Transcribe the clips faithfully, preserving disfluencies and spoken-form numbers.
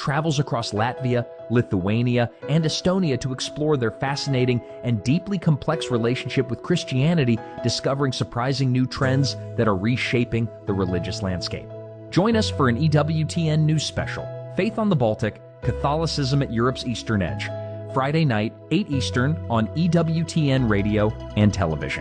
travels across Latvia, Lithuania, and Estonia to explore their fascinating and deeply complex relationship with Christianity, discovering surprising new trends that are reshaping the religious landscape. Join us for an E W T N news special, Faith on the Baltic, Catholicism at Europe's Eastern Edge, Friday night, eight Eastern, on E W T N radio and television.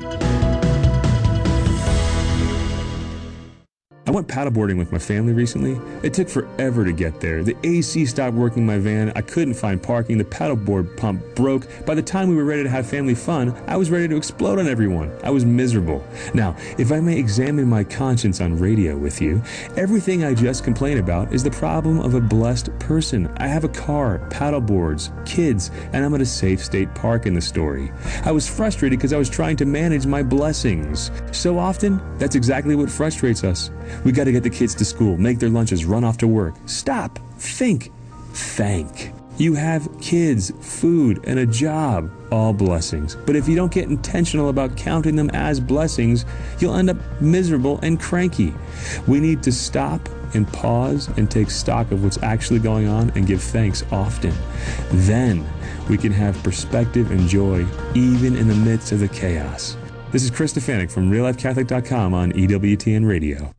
I went paddleboarding with my family recently. It took forever to get there. The A C stopped working in my van. I couldn't find parking. The paddleboard pump broke. By the time we were ready to have family fun, I was ready to explode on everyone. I was miserable. Now, if I may examine my conscience on radio with you, everything I just complained about is the problem of a blessed person. I have a car, paddleboards, kids, and I'm at a safe state park in the story. I was frustrated because I was trying to manage my blessings. So often, that's exactly what frustrates us. We got to get the kids to school, make their lunches, run off to work. Stop. Think. Thank. You have kids, food, and a job. All blessings. But if you don't get intentional about counting them as blessings, you'll end up miserable and cranky. We need to stop and pause and take stock of what's actually going on and give thanks often. Then we can have perspective and joy even in the midst of the chaos. This is Chris Stefanik from real life catholic dot com on E W T N Radio.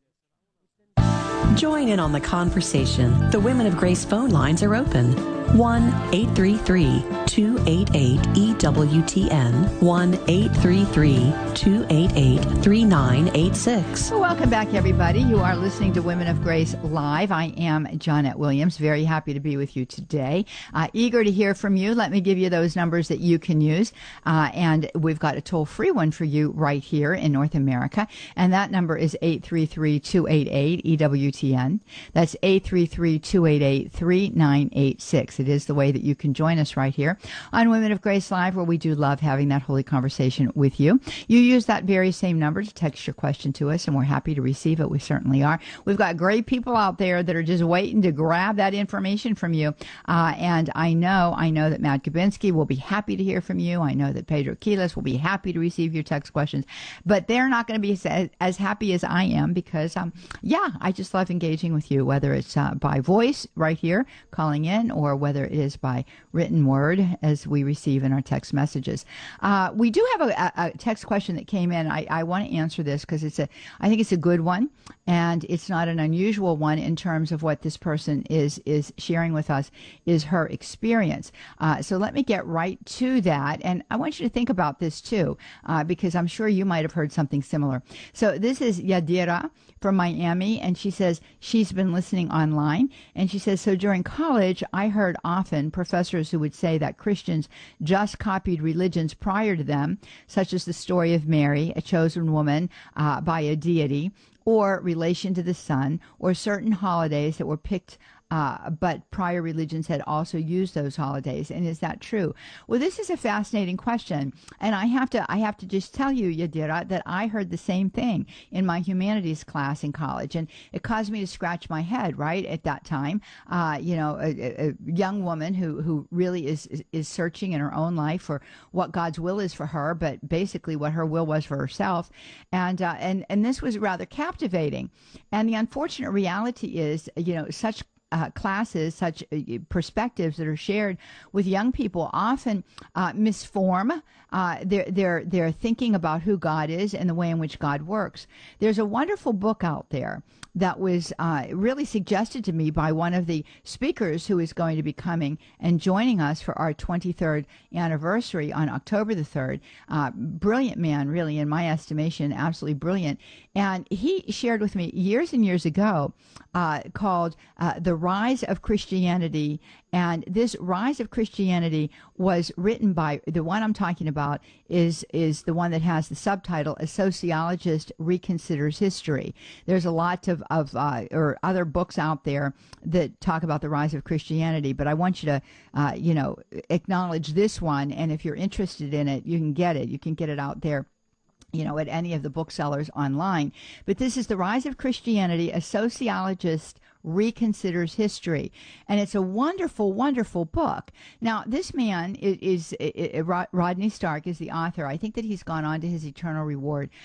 Join in on the conversation. The Women of Grace phone lines are open. one eight three three, two eight eight, E W T N, one eight three three, two eight eight, three nine eight six. Well, welcome back, everybody. You are listening to Women of Grace Live. I am Johnette Williams. Very happy to be with you today. Uh, eager to hear from you. Let me give you those numbers that you can use. Uh, and we've got a toll-free one for you right here in North America. And that number is eight three three, two eight eight, E W T N. That's eight three three, two eight eight, three nine eight six. It is the way that you can join us right here on Women of Grace Live, where we do love having that holy conversation with you. You use that very same number to text your question to us, and we're happy to receive it. We certainly are. We've got great people out there that are just waiting to grab that information from you. Uh, and I know, I know that Matt Gabinski will be happy to hear from you. I know that Pedro Quiles will be happy to receive your text questions, but they're not going to be as, as happy as I am because, um, yeah, I just love engaging with you, whether it's uh, by voice right here, calling in, or whether it is by written word as we receive in our text messages. Uh, we do have a, a text question that came in. I, I want to answer this because it's a, I think it's a good one, and it's not an unusual one in terms of what this person is is sharing with us is her experience. Uh, so let me get right to that, and I want you to think about this too, uh, because I'm sure you might have heard something similar. So this is Yadira from Miami, and she says she's been listening online, and she says, so during college, I heard often professors who would say that Christians just copied religions prior to them, such as the story of Mary, a chosen woman uh, by a deity, or relation to the sun, or certain holidays that were picked Uh, but prior religions had also used those holidays. And is that true? Well, this is a fascinating question. And I have to I have to just tell you, Yadira, that I heard the same thing in my humanities class in college. And it caused me to scratch my head, right, at that time. Uh, you know, a, a young woman who, who really is, is, is searching in her own life for what God's will is for her, but basically what her will was for herself. And, uh, and, and this was rather captivating. And the unfortunate reality is, you know, such Uh, classes, such uh, perspectives that are shared with young people often uh, misform uh, their, their, their thinking about who God is and the way in which God works. There's a wonderful book out there that was uh, really suggested to me by one of the speakers who is going to be coming and joining us for our twenty-third anniversary on October the third. Uh, brilliant man, really, in my estimation, absolutely brilliant. And he shared with me years and years ago uh, called uh, The Rise of Christianity. And this Rise of Christianity was written by, the one I'm talking about is is the one that has the subtitle, A Sociologist Reconsiders History. There's a lot of, of uh, or other books out there that talk about the rise of Christianity, but I want you to, uh, you know, acknowledge this one, and if you're interested in it, you can get it. You can get it out there, you know, at any of the booksellers online. But this is The Rise of Christianity, A Sociologist Reconsiders History. And it's a wonderful, wonderful book. Now, this man is, is, is Rodney Stark is the author. I think that he's gone on to his eternal reward.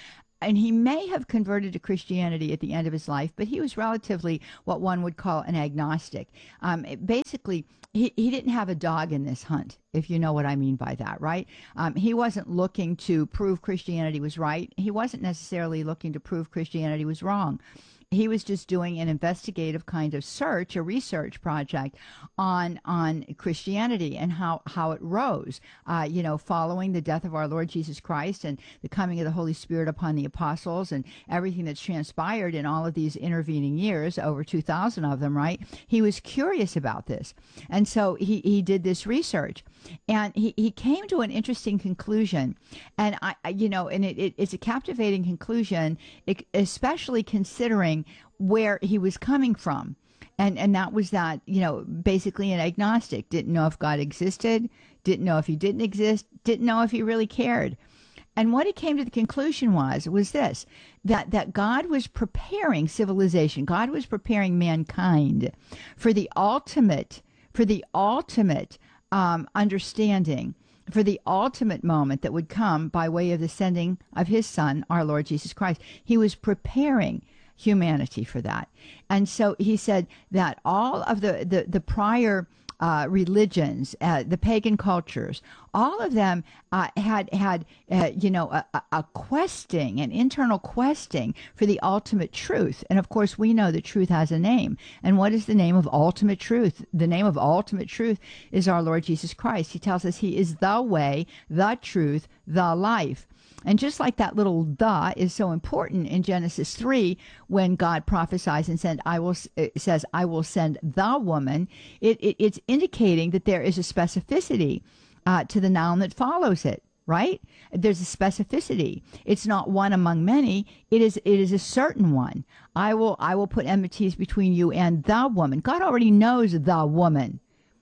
and he may have converted to Christianity at the end of his life, but he was relatively what one would call an agnostic. Um, it- basically, he, he didn't have a dog in this hunt, if you know what I mean by that, right? Um, he wasn't looking to prove Christianity was right. He wasn't necessarily looking to prove Christianity was wrong. He was just doing an investigative kind of search, a research project on on Christianity and how, how it rose, uh, you know, following the death of our Lord Jesus Christ and the coming of the Holy Spirit upon the apostles and everything that's transpired in all of these intervening years, over two thousand of them, right? He was curious about this. And so he, he did this research. And he, he came to an interesting conclusion. And, I, I you know, and it, it, it's a captivating conclusion, it, especially considering where he was coming from. And and that was that, you know, basically an agnostic, didn't know if God existed, didn't know if he didn't exist, didn't know if he really cared. And what he came to the conclusion was, was this, that, that God was preparing civilization, God was preparing mankind for the ultimate, for the ultimate um, understanding, for the ultimate moment that would come by way of the sending of his son, our Lord Jesus Christ. He was preparing humanity for that. And so he said that all of the, the, the prior uh, religions, uh, the pagan cultures, all of them uh, had, had uh, you know, a, a questing, an internal questing for the ultimate truth. And of course, we know that truth has a name. And what is the name of ultimate truth? The name of ultimate truth is our Lord Jesus Christ. He tells us he is the way, the truth, the life. And just like that little "the" is so important in Genesis three, when God prophesies and said, I will, it says, I will send the woman, it, it, it's indicating that there is a specificity uh, to the noun that follows it, right? There's a specificity. It's not one among many. It is, it is a certain one. I will, I will put enmities between you and the woman. God already knows the woman.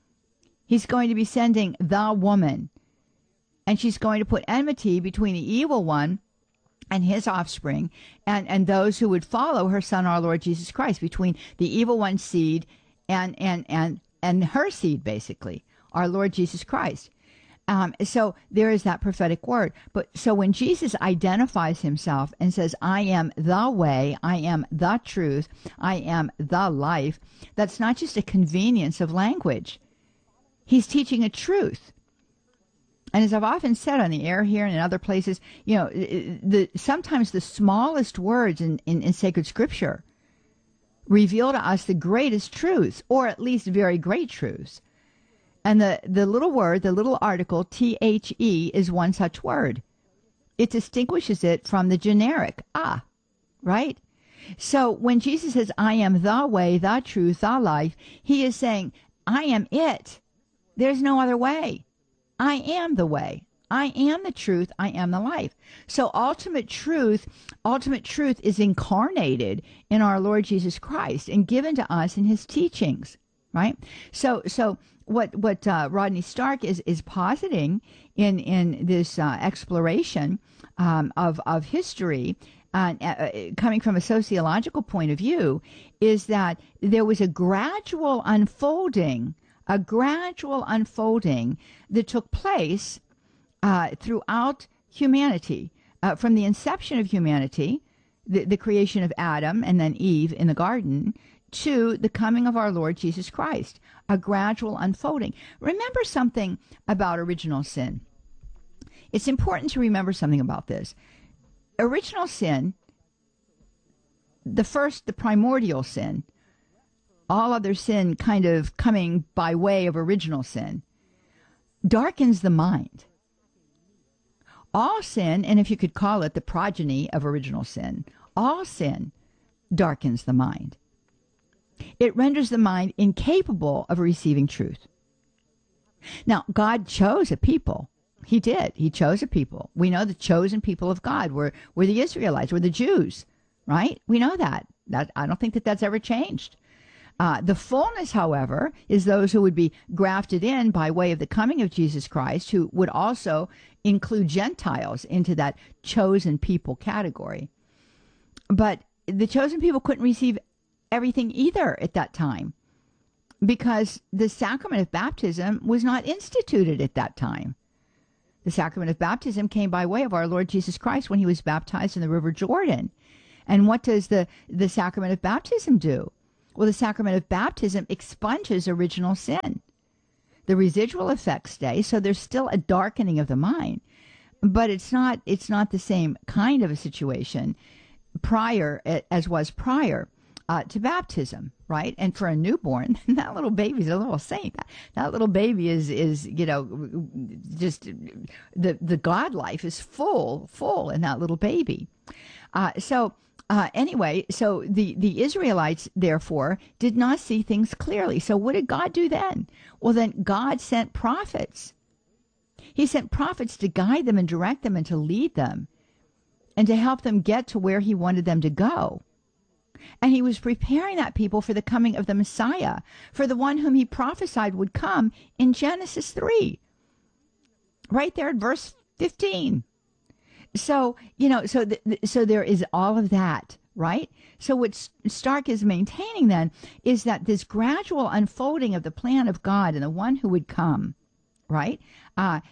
He's going to be sending the woman. And she's going to put enmity between the evil one and his offspring and, and those who would follow her son, our Lord Jesus Christ, between the evil one's seed and, and, and, and her seed, basically, our Lord Jesus Christ. Um, so there is that prophetic word. But so when Jesus identifies himself and says, I am the way, I am the truth, I am the life, that's not just a convenience of language. He's teaching a truth. And as I've often said on the air here and in other places, you know, the sometimes the smallest words in, in, in sacred scripture reveal to us the greatest truths, or at least very great truths. And the, the little word, the little article, T H E, is one such word. It distinguishes it from the generic, ah, right? So when Jesus says, I am the way, the truth, the life, he is saying, I am it. There's no other way. I am the way. I am the truth. I am the life. So ultimate truth, ultimate truth is incarnated in our Lord Jesus Christ and given to us in his teachings, right? So, so what what uh, Rodney Stark is is positing in in this uh, exploration um, of of history, uh, uh, coming from a sociological point of view, is that there was a gradual unfolding. A gradual unfolding that took place uh, throughout humanity, uh, from the inception of humanity, the, the creation of Adam and then Eve in the garden, to the coming of our Lord Jesus Christ, a gradual unfolding. Remember something about original sin. It's important to remember something about this. Original sin, the first, the primordial sin, all other sin kind of coming by way of original sin, darkens the mind. All sin, and if you could call it the progeny of original sin, all sin darkens the mind. It renders the mind incapable of receiving truth. Now, God chose a people. He did. He chose a people. We know the chosen people of God were, were the Israelites, were the Jews, right? We know that. That I don't think that that's ever changed. Uh, the fullness, however, is those who would be grafted in by way of the coming of Jesus Christ, who would also include Gentiles into that chosen people category. But the chosen people couldn't receive everything either at that time, because the sacrament of baptism was not instituted at that time. The sacrament of baptism came by way of our Lord Jesus Christ when he was baptized in the River Jordan. And what does the, the sacrament of baptism do? Well, the sacrament of baptism expunges original sin. The residual effects stay, so there's still a darkening of the mind. But it's not it's not the same kind of a situation prior as was prior uh, to baptism, right? And for a newborn, that little baby's a little saint. That, that little baby is is you know just the the God life is full full in that little baby. Uh, so. Uh, anyway, so the, the Israelites, therefore, did not see things clearly. So what did God do then? Well, then God sent prophets. He sent prophets to guide them and direct them and to lead them and to help them get to where he wanted them to go. And he was preparing that people for the coming of the Messiah, for the one whom he prophesied would come in Genesis three, right there in verse fifteen. So, you know, so th- so there is all of that, right? So what Stark is maintaining then is that this gradual unfolding of the plan of God and the one who would come, right? Uh,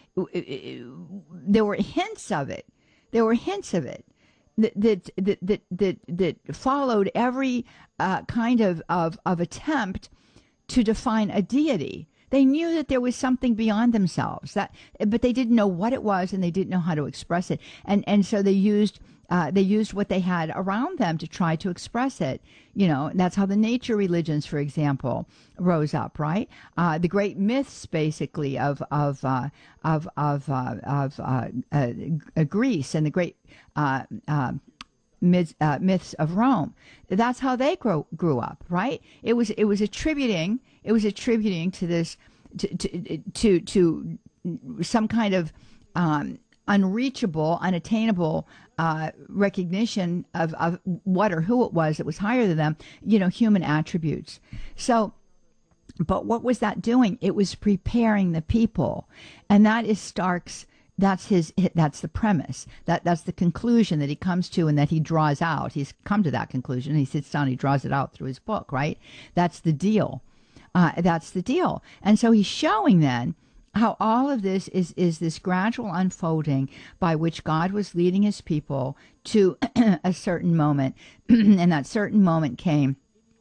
there were hints of it. There were hints of it that that that that that, that followed every uh, kind of, of of attempt to define a deity. They knew that there was something beyond themselves, that, but they didn't know what it was, and they didn't know how to express it. And and so they used uh, they used what they had around them to try to express it. You know, that's how the nature religions, for example, rose up. Right, uh, the great myths, basically, of of uh, of of uh, of uh, uh, Greece and the great Uh, uh, Myths, uh, myths of Rome. That's how they grow, grew up, right? It was it was attributing it was attributing to this to to to, to some kind of um, unreachable, unattainable uh, recognition of, of what or who it was that was higher than them. You know, human attributes. So. But what was that doing? It was preparing the people, and that is Stark's. That's his. That's the premise. That that's the conclusion that he comes to, and that he draws out. He's come to that conclusion. He sits down. He draws it out through his book. Right. That's the deal. Uh, that's the deal. And so he's showing then how all of this is is this gradual unfolding by which God was leading his people to a certain moment, and that certain moment came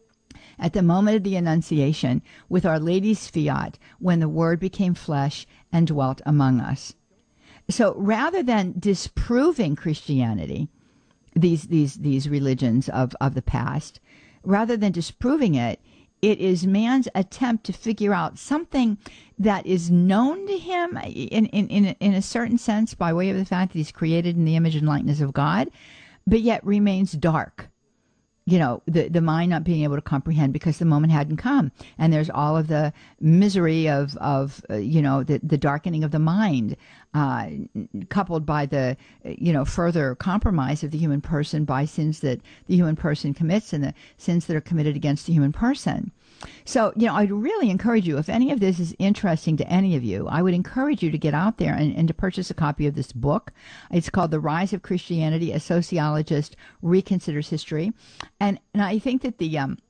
at the moment of the Annunciation with Our Lady's fiat, when the Word became flesh and dwelt among us. So rather than disproving Christianity, these these these religions of, of the past, rather than disproving it, it is man's attempt to figure out something that is known to him in, in, in, in a certain sense by way of the fact that he's created in the image and likeness of God, but yet remains dark. You know, the, the mind not being able to comprehend because the moment hadn't come. And there's all of the misery of, of uh, you know, the, the darkening of the mind, uh, coupled by the, you know, further compromise of the human person by sins that the human person commits and the sins that are committed against the human person. So, you know, I'd really encourage you, if any of this is interesting to any of you, I would encourage you to get out there and, and to purchase a copy of this book. It's called The Rise of Christianity, A Sociologist Reconsiders History. And, and I think that the, um,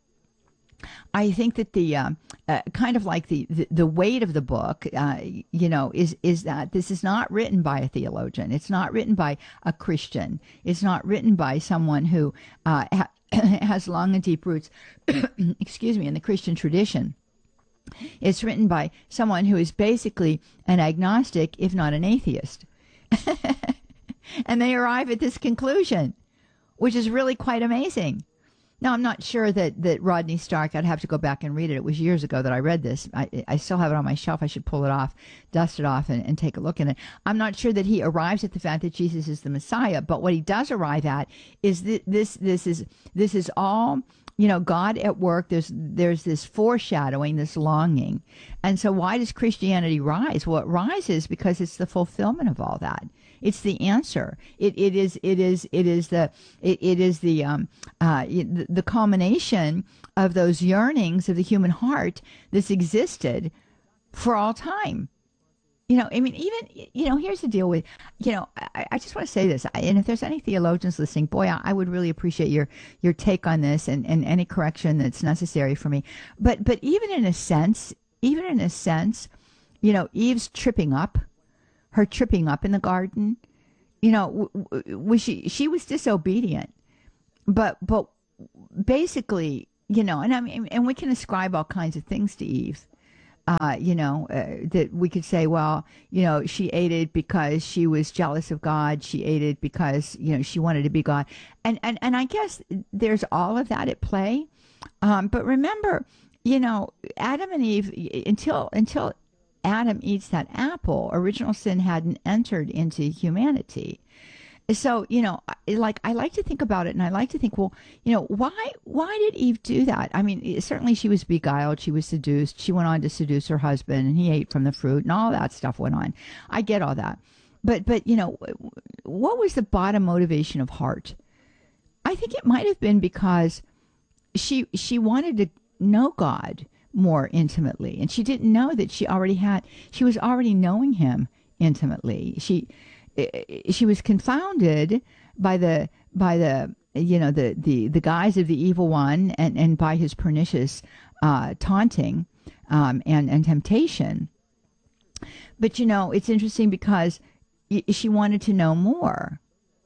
I think that the uh, uh, kind of like the, the, the weight of the book, uh, you know, is is that this is not written by a theologian. It's not written by a Christian. It's not written by someone who uh, ha- has long and deep roots, excuse me, in the Christian tradition. It's written by someone who is basically an agnostic, if not an atheist. And they arrive at this conclusion, which is really quite amazing. Now, I'm not sure that, that Rodney Stark, I'd have to go back and read it. It was years ago that I read this. I, I still have it on my shelf. I should pull it off, dust it off, and, and take a look at it. I'm not sure that he arrives at the fact that Jesus is the Messiah, but what he does arrive at is that this, this is, this is all, you know, God at work. There's, there's this foreshadowing, this longing. And so why does Christianity rise? Well, it rises because it's the fulfillment of all that. It's the answer. It it is it is it is the it, it is the um uh the, the culmination of those yearnings of the human heart that's existed for all time. You know, I mean, even you know, here's the deal with you know, I, I just want to say this, I, and if there's any theologians listening, boy, I, I would really appreciate your your take on this and, and any correction that's necessary for me. But but even in a sense, even in a sense, you know, Eve's tripping up. her tripping up in the garden. You know, was she, she was disobedient, but, but basically, you know, and I mean, and we can ascribe all kinds of things to Eve. Uh, you know, uh, that we could say, well, you know, she ate it because she was jealous of God. She ate it because, you know, she wanted to be God. And, and, and I guess there's all of that at play. Um, but remember, you know, Adam and Eve, until, until Adam eats that apple, original sin hadn't entered into humanity. So, you know, like I like to think about it, and I like to think, well, you know, why why did Eve do that? I mean, certainly she was beguiled, she was seduced, she went on to seduce her husband, and he ate from the fruit, and all that stuff went on. I get all that. But, but you know, what was the bottom motivation of heart? I think it might have been because she she wanted to know God more intimately, and she didn't know that she already had, she was already knowing him intimately. She she was confounded by the by the you know the the the guise of the evil one, and and by his pernicious uh taunting um and and temptation. But you know, it's interesting because she wanted to know more.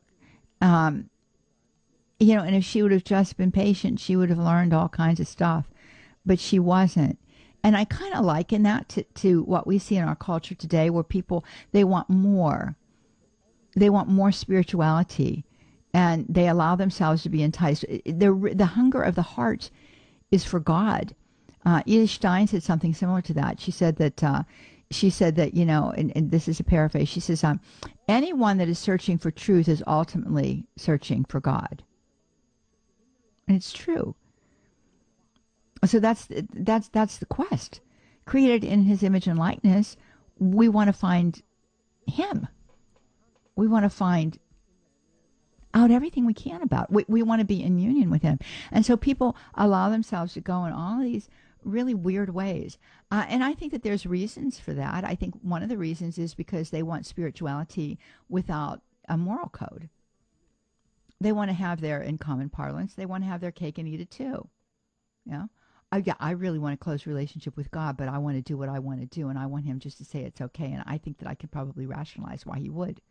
Um you know, and if she would have just been patient, she would have learned all kinds of stuff. But she wasn't. And I kind of liken that to, to what we see in our culture today, where people, they want more. They want more spirituality, and they allow themselves to be enticed. The, the hunger of the heart is for God. Uh, Edith Stein said something similar to that. She said that, uh, she said that, you know, and, and this is a paraphrase, she says, um, anyone that is searching for truth is ultimately searching for God. And it's true. So that's that's that's the quest. Created in his image and likeness, we want to find him. We want to find out everything we can about. We we want to be in union with him. And so people allow themselves to go in all of these really weird ways. Uh, and I think that there's reasons for that. I think one of the reasons is because they want spirituality without a moral code. They want to have their, in common parlance, they want to have their cake and eat it too. Yeah. I, yeah, I really want a close relationship with God, but I want to do what I want to do, and I want him just to say it's okay. And I think that I could probably rationalize why he would.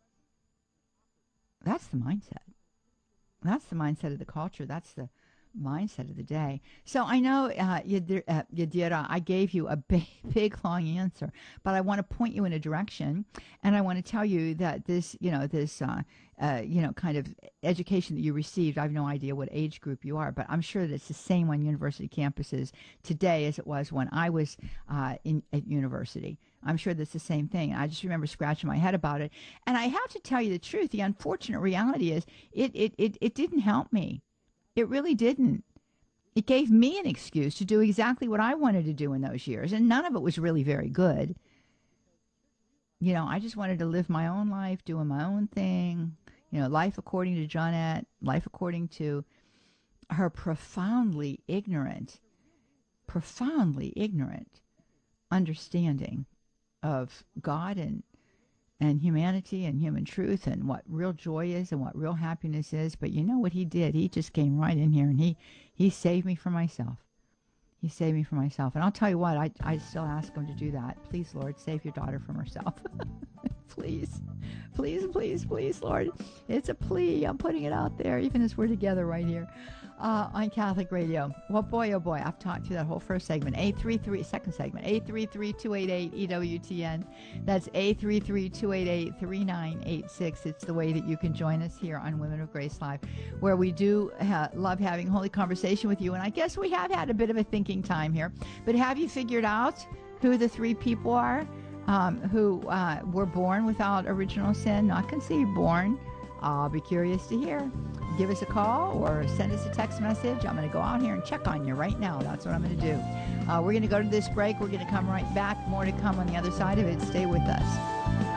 That's the mindset. That's the mindset of the culture. That's the mindset of the day. So I know, uh, Yadira, uh, Yadira, I gave you a big, big, long answer, but I want to point you in a direction, and I want to tell you that this, you know, this, uh, uh, you know, kind of education that you received, I have no idea what age group you are, but I'm sure that it's the same on university campuses today as it was when I was uh, in at university. I'm sure that's the same thing. I just remember scratching my head about it. And I have to tell you the truth. The unfortunate reality is it, it, it, it didn't help me. It really didn't. It gave me an excuse to do exactly what I wanted to do in those years. And none of it was really very good. You know, I just wanted to live my own life, doing my own thing. You know, life according to Johnette, life according to her profoundly ignorant, profoundly ignorant understanding of God and and humanity and human truth and what real joy is and what real happiness is. But you know what he did? He just came right in here and he, he saved me from myself. He saved me from myself. And I'll tell you what, I, I still ask him to do that. Please, Lord, save your daughter from herself. Please, please, please, please, Lord. It's a plea. I'm putting it out there, even as we're together right here uh, on Catholic Radio. Well, boy, oh boy, I've talked through that whole first segment. eight three three, second segment, eight three three, two eight eight, E W T N. That's eight three three, two eight eight, three nine eight six. It's the way that you can join us here on Women of Grace Live, where we do ha- love having holy conversation with you. And I guess we have had a bit of a thinking time here. But have you figured out who the three people are um, who uh, were born without original sin, not conceived, born? I'll be curious to hear. Give us a call or send us a text message. I'm going to go out here and check on you right now. That's what I'm going to do. Uh, we're going to go to this break. We're going to come right back. More to come on the other side of it. Stay with us.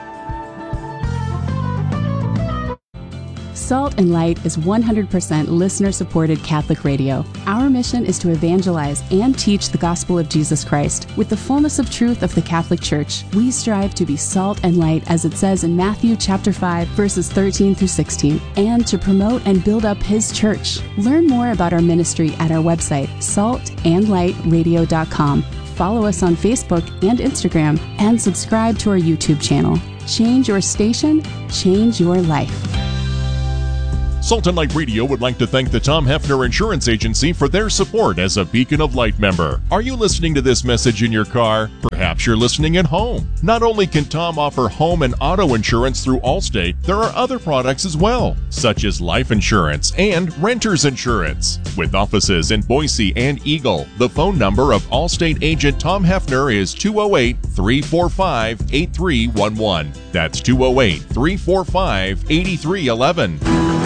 Salt and Light is one hundred percent listener-supported Catholic radio. Our mission is to evangelize and teach the gospel of Jesus Christ with the fullness of truth of the Catholic Church. We strive to be salt and light, as it says in Matthew chapter five, verses thirteen through sixteen, and to promote and build up His church. Learn more about our ministry at our website, salt and light radio dot com. Follow us on Facebook and Instagram, and subscribe to our YouTube channel. Change your station, change your life. Salt and Light Radio would like to thank the Tom Hefner Insurance Agency for their support as a Beacon of Light member. Are you listening to this message in your car? Perhaps you're listening at home. Not only can Tom offer home and auto insurance through Allstate, there are other products as well, such as life insurance and renter's insurance. With offices in Boise and Eagle, the phone number of Allstate agent Tom Hefner is two oh eight, three four five, eight three one one. That's two oh eight, three four five, eight three one one.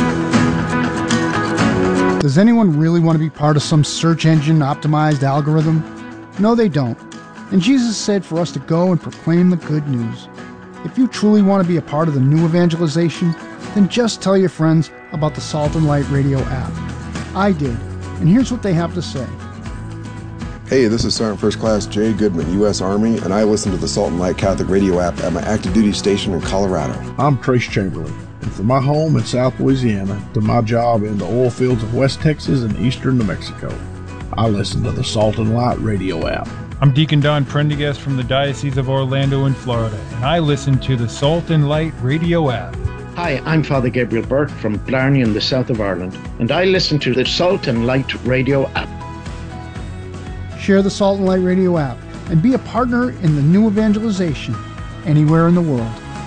Does anyone really want to be part of some search engine optimized algorithm? No, they don't. And Jesus said for us to go and proclaim the good news. If you truly want to be a part of the new evangelization, then just tell your friends about the Salt and Light Radio app. I did, and here's what they have to say. Hey, this is Sergeant First Class Jay Goodman, U S Army, and I listen to the Salt and Light Catholic Radio app at my active duty station in Colorado. I'm Trace Chamberlain. And from my home in South Louisiana to my job in the oil fields of West Texas and eastern New Mexico, I listen to the Salt and Light Radio app. I'm Deacon Don Prendergast from the Diocese of Orlando in Florida, and I listen to the Salt and Light Radio app. Hi, I'm Father Gabriel Burke from Blarney in the south of Ireland, and I listen to the Salt and Light Radio app. Share the Salt and Light Radio app and be a partner in the new evangelization anywhere in the world.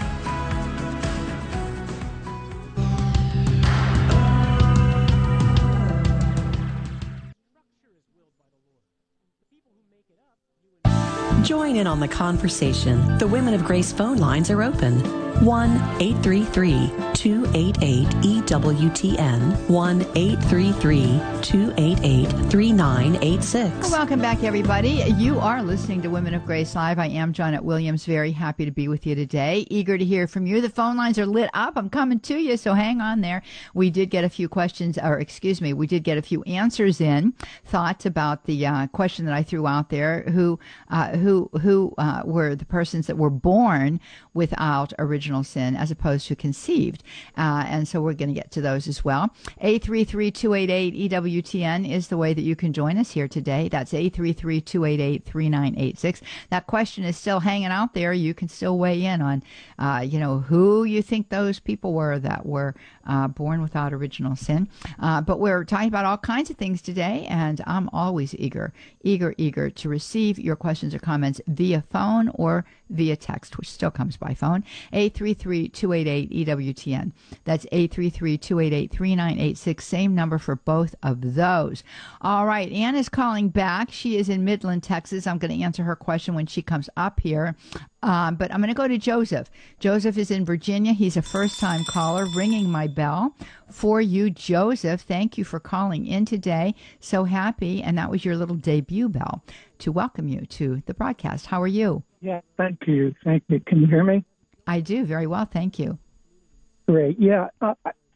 Join in on the conversation. The Women of Grace phone lines are open. one eight three three, two eight eight, E W T N, one eight three three, two eight eight, three nine eight six. Welcome back, everybody. You are listening to Women of Grace Live. I am Janet Williams. Very happy to be with you today. Eager to hear from you. The phone lines are lit up. I'm coming to you, so hang on there. We did get a few questions, or excuse me, we did get a few answers in, thoughts about the uh, question that I threw out there. Who, uh, who, who uh, were the persons that were born without original sin as opposed to conceived? Uh, and so we're going to get to those as well. eight three three, two eight eight, E W T N is the way that you can join us here today. That's eight three three, two eight eight, three nine eight six. That question is still hanging out there. You can still weigh in on, uh, you know, who you think those people were that were uh, born without original sin. Uh, but we're talking about all kinds of things today, and I'm always eager, eager, eager to receive your questions or comments via phone or via text, which still comes by phone. eight three three, two eight eight, E W T N. That's eight three three, two eight eight, three nine eight six. Same number for both of those. All right, Ann is calling back. She is in Midland, Texas. I'm going to answer her question when she comes up here. Um, but I'm going to go to Joseph. Joseph is in Virginia. He's a first-time caller, ringing my bell for you, Joseph. Thank you for calling in today. So happy. And that was your little debut bell to welcome you to the broadcast. How are you? Yeah, thank you. Thank you. Can you hear me? I do. Very well. Thank you. Great. Yeah. Uh,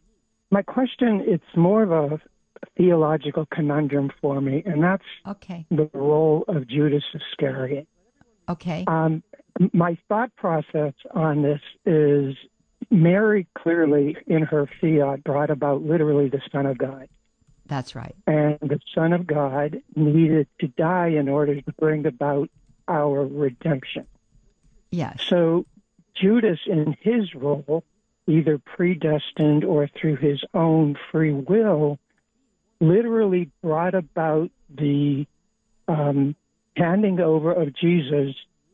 my question, it's more of a theological conundrum for me, and that's okay. the role of Judas Iscariot. Okay. Um, my thought process on this is Mary clearly in her fiat brought about literally the Son of God. That's right. And the Son of God needed to die in order to bring about our redemption. Yes. So Judas in his role, either predestined or through his own free will, literally brought about the um, handing over of Jesus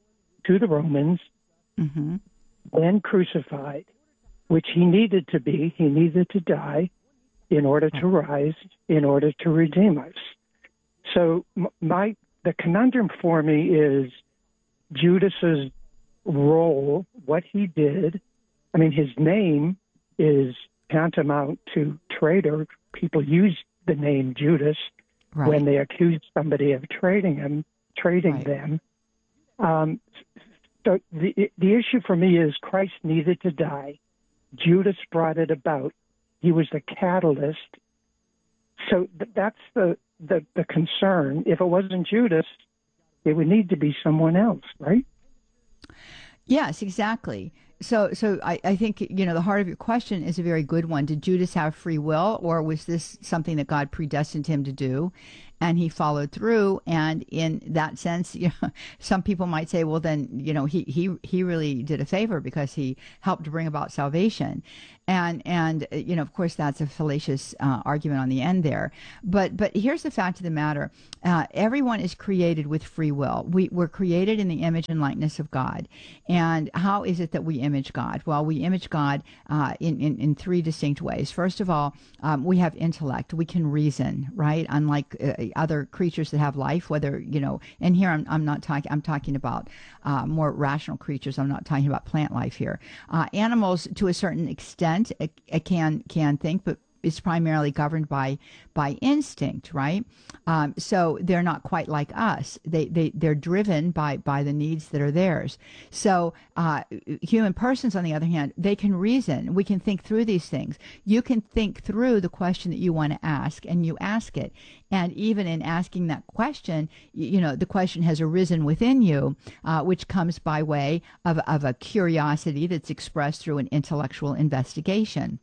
to the Romans, mm-hmm. then crucified, which he needed to be. He needed to die in order to rise, in order to redeem us. So my the conundrum for me is Judas's role, what he did. I mean, his name is tantamount to traitor. People use the name Judas right. when they accuse somebody of trading him, trading right. them. Um, so the the issue for me is Christ needed to die. Judas brought it about. He was the catalyst. So th- that's the, the, the concern. If it wasn't Judas, it would need to be someone else, right? Yes, exactly. So so I, I think, you know, the heart of your question is a very good one. Did Judas have free will, or was this something that God predestined him to do? and he followed through. And in that sense, you know, some people might say, well, then, you know, he, he, he really did a favor because he helped to bring about salvation. And, and, you know, of course, that's a fallacious uh, argument on the end there. But, but here's the fact of the matter. Uh, everyone is created with free will. We, we're created in the image and likeness of God. And how is it that we image God? Well, we image God uh, in, in, in three distinct ways. First of all, um, we have intellect. We can reason, right? Unlike uh, other creatures that have life, whether, you know, and here I'm, I'm not talking, I'm talking about uh, more rational creatures. I'm not talking about plant life here. Uh, animals, to a certain extent, It, it can can think, but it's primarily governed by by instinct, right? Um, so they're not quite like us. They they they're driven by by the needs that are theirs. So uh, human persons, on the other hand, they can reason. We can think through these things. You can think through the question that you want to ask, and you ask it. And even in asking that question, you, you know, the question has arisen within you, uh, which comes by way of of a curiosity that's expressed through an intellectual investigation.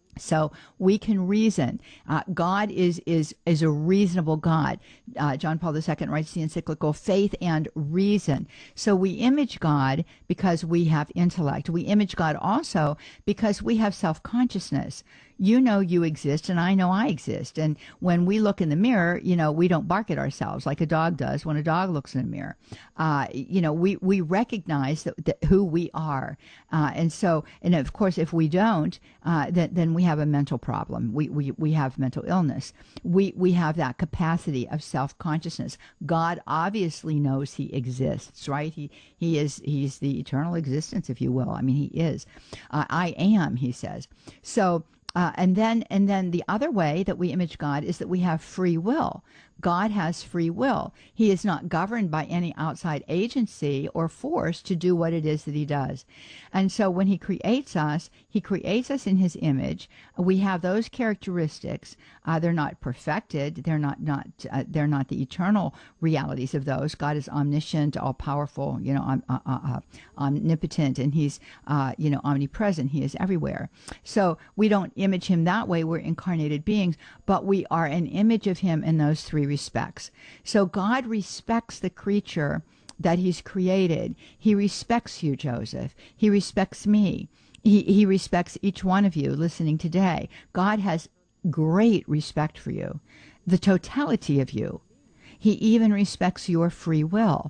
So we can reason. Uh, God is is is a reasonable God. Uh, John Paul the Second writes the encyclical Faith and Reason. So we image God because we have intellect. We image God also because we have self-consciousness. You know you exist, and I know I exist. And when we look in the mirror, you know, we don't bark at ourselves like a dog does when a dog looks in a mirror. Uh, you know, we, we recognize that, that who we are. Uh, and so, and of course, if we don't, uh, then, then we have a mental problem. We, we, we have mental illness. We, we have that capacity of self-consciousness. God obviously knows he exists, right? He, he is, he's the eternal existence, if you will. I mean, he is. Uh, I am, he says. So, Uh, and then, and then the other way that we image God is that we have free will. God has free will. He is not governed by any outside agency or force to do what it is that he does. And so when he creates us, he creates us in his image. We have those characteristics. Uh, they're not perfected. They're not, not, uh, they're not the eternal realities of those. God is omniscient, all powerful, you know, um, uh, uh, omnipotent, and he's, uh, you know, omnipresent. He is everywhere. So we don't image him that way. We're incarnated beings, but we are an image of him in those three respects. So God respects the creature that he's created. He respects you, Joseph. He respects me. He, he respects each one of you listening today. God has great respect for you, the totality of you. He even respects your free will.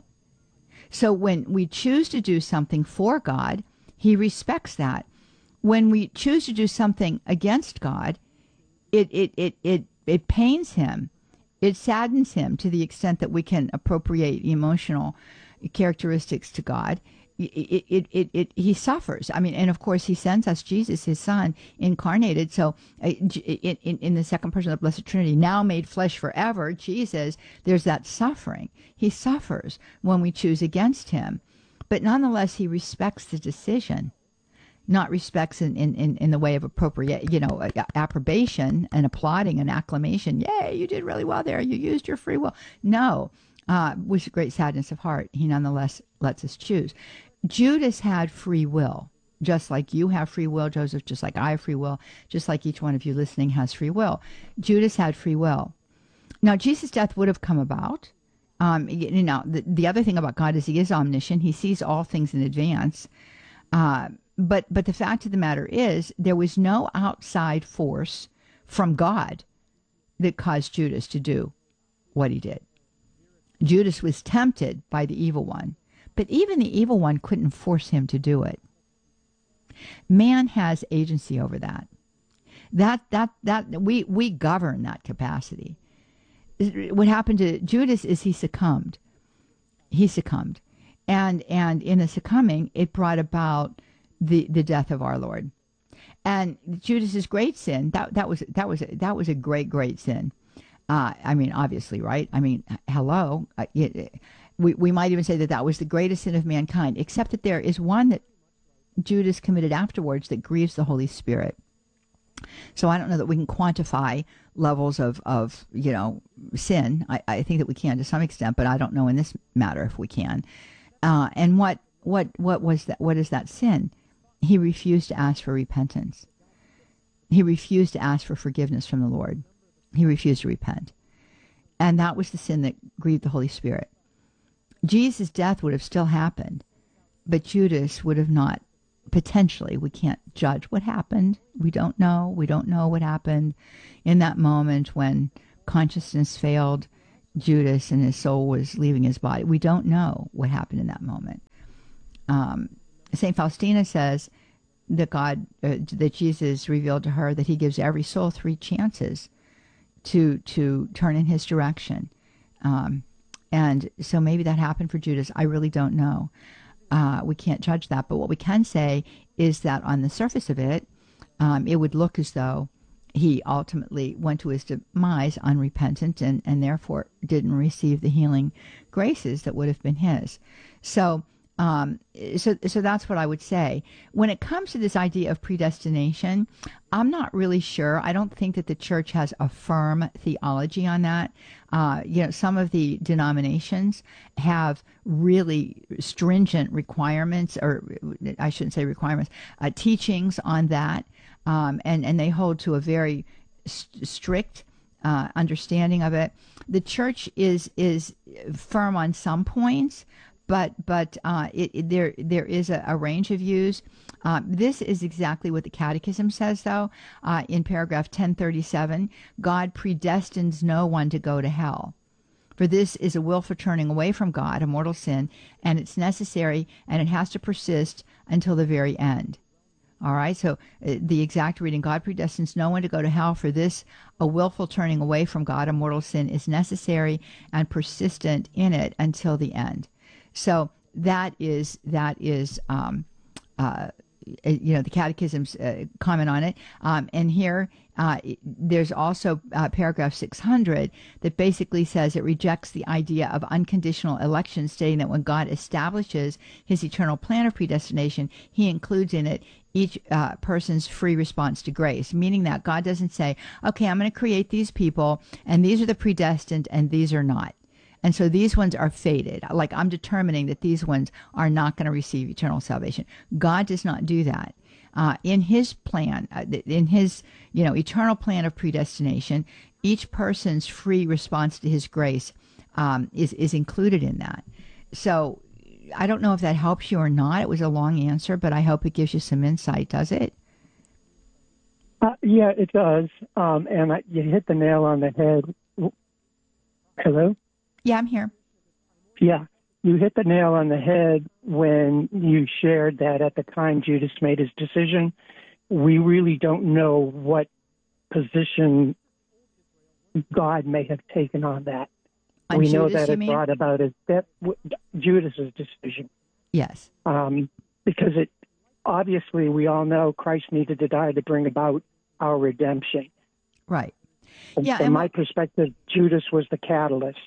So when we choose to do something for God, he respects that. When we choose to do something against God, it, it, it, it, it pains him. It saddens him to the extent that we can appropriate emotional characteristics to God. It, it, it, it, he suffers. I mean, and of course, he sends us Jesus, his son, incarnated. So uh, in, in, in the second person of the Blessed Trinity, now made flesh forever, Jesus, there's that suffering. He suffers when we choose against him. But nonetheless, he respects the decision. Not respects in, in, in the way of appropriate, you know, approbation and applauding and acclamation. Yay, you did really well there. You used your free will. No, uh, with great sadness of heart, he nonetheless lets us choose. Judas had free will, just like you have free will, Joseph, just like I have free will, just like each one of you listening has free will. Judas had free will. Now, Jesus' death would have come about. Um, you know, the, the other thing about God is he is omniscient. He sees all things in advance. Uh, But but the fact of the matter is, there was no outside force from God that caused Judas to do what he did. Judas was tempted by the evil one, but even the evil one couldn't force him to do it. Man has agency over that. That that that we we govern that capacity. What happened to Judas is he succumbed. He succumbed, and and in the succumbing, it brought about the the death of our Lord. And Judas's great sin, that that was that was that was a great great sin. Uh, I mean, obviously, right? I mean, hello. Uh, it, we we might even say that that was the greatest sin of mankind. Except that there is one that Judas committed afterwards that grieves the Holy Spirit. So I don't know that we can quantify levels of of you know sin. I, I think that we can to some extent, but I don't know in this matter if we can. Uh, and what what what was that? What is that sin? He refused to ask for repentance. He refused to ask for forgiveness from the Lord. He refused to repent. And that was the sin that grieved the Holy Spirit. Jesus' death would have still happened, but Judas would have not, potentially. We can't judge what happened. We don't know. We don't know what happened in that moment when consciousness failed Judas and his soul was leaving his body. We don't know what happened in that moment. Um, Saint Faustina says that God, uh, that Jesus revealed to her that he gives every soul three chances to to turn in his direction. Um, and so maybe that happened for Judas. I really don't know. Uh, we can't judge that. But what we can say is that on the surface of it, um, it would look as though he ultimately went to his demise unrepentant and, and therefore didn't receive the healing graces that would have been his. So Um, so, so that's what I would say. When it comes to this idea of predestination, I'm not really sure. I don't think that the church has a firm theology on that. Uh, you know, some of the denominations have really stringent requirements, or I shouldn't say requirements, uh, teachings on that, um, and and they hold to a very st- strict uh, understanding of it. The church is is firm on some points. But but uh, it, it, there there is a, a range of views. Um, this is exactly what the Catechism says, though. Uh, in paragraph ten thirty-seven, God predestines no one to go to hell. For this is a willful turning away from God, a mortal sin, and it's necessary, and it has to persist until the very end. All right, so uh, the exact reading, God predestines no one to go to hell. For this, a willful turning away from God, a mortal sin, is necessary and persistent in it until the end. So that is that is um, uh, you know the Catechism's uh, comment on it, um, and here uh, there's also uh, paragraph six hundred that basically says it rejects the idea of unconditional election, stating that when God establishes His eternal plan of predestination, He includes in it each uh, person's free response to grace, meaning that God doesn't say, "Okay, I'm going to create these people, and these are the predestined, and these are not." And so these ones are fated. Like I'm determining that these ones are not going to receive eternal salvation. God does not do that. Uh, in his plan, uh, in his, you know, eternal plan of predestination, each person's free response to his grace um, is, is included in that. So I don't know if that helps you or not. It was a long answer, but I hope it gives you some insight. Does it? Uh, yeah, it does. Um, and I, you hit the nail on the head. Hello? Yeah, I'm here. Yeah, you hit the nail on the head when you shared that at the time Judas made his decision, we really don't know what position God may have taken on that. On we Judas, know that you it mean? brought about his death, Judas's decision. Yes. Um, because it obviously we all know Christ needed to die to bring about our redemption. Right. From, Yeah. from and my what, perspective, Judas was the catalyst.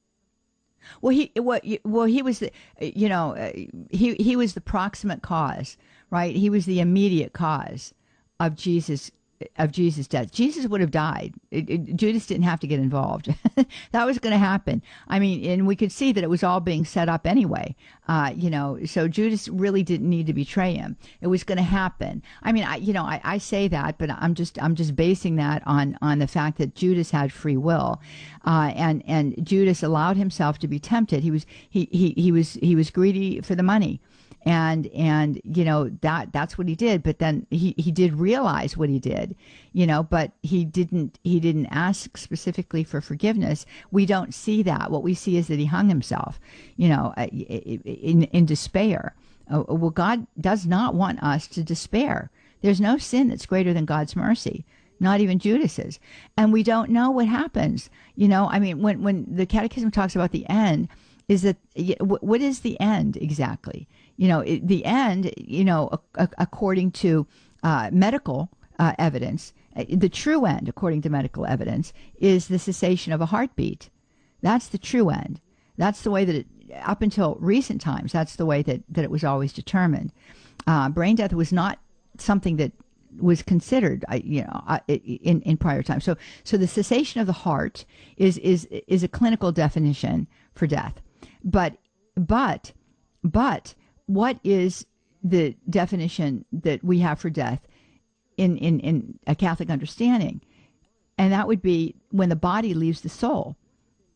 Well, he what well he was the you know uh, he he was the proximate cause, right? He was the immediate cause of Jesus of Jesus' death. Jesus would have died. It, it, Judas didn't have to get involved. That was going to happen. I mean, and we could see that it was all being set up anyway. Uh, you know, so Judas really didn't need to betray him. It was going to happen. I mean, I, you know, I, I say that, but I'm just I'm just basing that on on the fact that Judas had free will, uh, and and Judas allowed himself to be tempted. He was he he he was he was greedy for the money. And, and, you know, that, that's what he did. But then he, he did realize what he did, you know, but he didn't, he didn't ask specifically for forgiveness. We don't see that. What we see is that he hung himself, you know, in, in despair. Uh, well, God does not want us to despair. There's no sin that's greater than God's mercy. Not even Judas's. And we don't know what happens. You know, I mean, when, when the Catechism talks about the end, is that, what is the end exactly? You know, it, the end, you know, a, a, according to uh, medical uh, evidence, the true end, according to medical evidence, is the cessation of a heartbeat. That's the true end. That's the way that it, up until recent times, that's the way that, that it was always determined. Uh, brain death was not something that was considered, you know, in, in prior times. So, so the cessation of the heart is is is a clinical definition for death. But, but, but. What is the definition that we have for death in, in, in a Catholic understanding? And that would be when the body leaves the soul.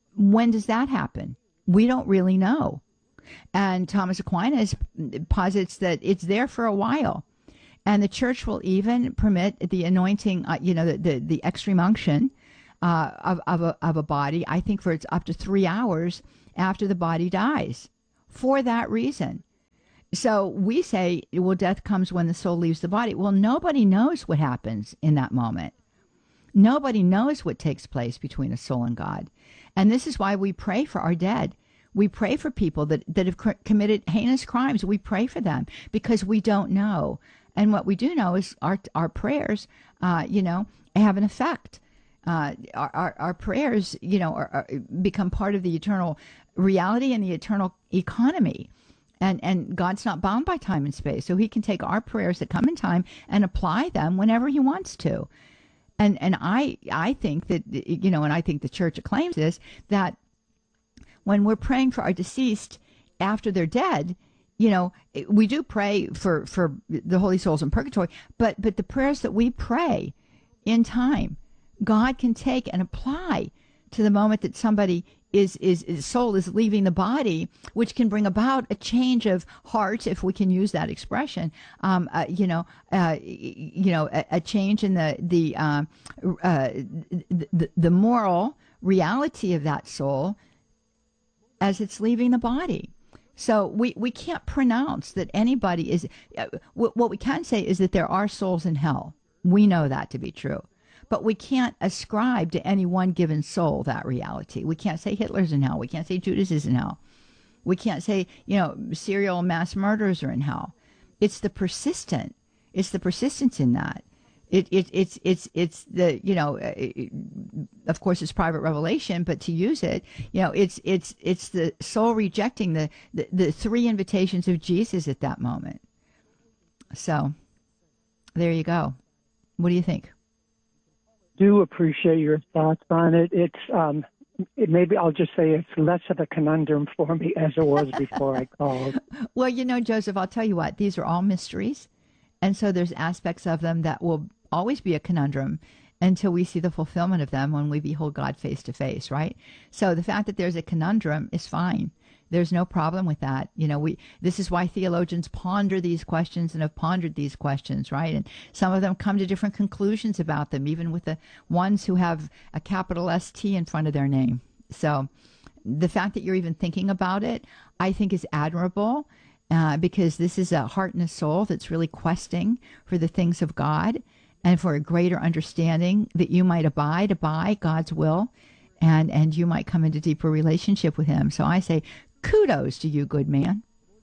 when does that happen? We don't really know. And Thomas Aquinas posits that it's there for a while. And the church will even permit the anointing, uh, you know, the, the, the extreme unction uh, of, of, a, of a body, I think for it's up to three hours after the body dies, for that reason. So we say, well, death comes when the soul leaves the body. Well, nobody knows what happens in that moment. Nobody knows what takes place between a soul and God. And this is why we pray for our dead. We pray for people that, that have cr- committed heinous crimes. We pray for them because we don't know. And what we do know is our our prayers, uh, you know, have an effect. Uh, our, our our prayers, you know, are, are, become part of the eternal reality and the eternal economy. And and God's not bound by time and space, so He can take our prayers that come in time and apply them whenever He wants to. And and I I think that, you know, and I think the church acclaims this, that when we're praying for our deceased after they're dead, you know, we do pray for, for the holy souls in purgatory, but but the prayers that we pray in time, God can take and apply to the moment that somebody is, is, is soul is leaving the body, which can bring about a change of heart, if we can use that expression. Um, uh, you know, uh, you know, a, a change in the the, uh, uh, the the moral reality of that soul as it's leaving the body. So we, we can't pronounce that anybody is, uh, w- what we can say is that there are souls in hell. We know that to be true. But we can't ascribe to any one given soul that reality. We can't say Hitler's in hell. We can't say Judas is in hell. We can't say, you know, serial mass murderers are in hell. It's the persistent, it's the persistence in that. It, it, it's, it's, it's the, you know, it, of course it's private revelation, but to use it, you know, it's, it's, it's the soul rejecting the, the, the three invitations of Jesus at that moment. So there you go. What do you think? Do appreciate your thoughts on it. It's, um, it maybe I'll just say it's less of a conundrum for me as it was before I called. Well, you know, Joseph, I'll tell you what, these are all mysteries. And so there's aspects of them that will always be a conundrum until we see the fulfillment of them when we behold God face to face, right? So the fact that there's a conundrum is fine. There's no problem with that. You know, we, this is why theologians ponder these questions and have pondered these questions, right? And some of them come to different conclusions about them, even with the ones who have a capital S T in front of their name. So the fact that you're even thinking about it, I think is admirable, uh, because this is a heart and a soul that's really questing for the things of God and for a greater understanding that you might abide by God's will, and, and you might come into deeper relationship with Him. So I say, kudos to you, good man.